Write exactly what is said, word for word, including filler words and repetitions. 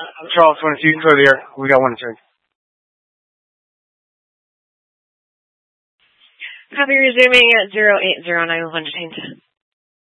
Charles twenty-two, clear the air. We got one turn. Copy resuming at zero eight zero nine one change.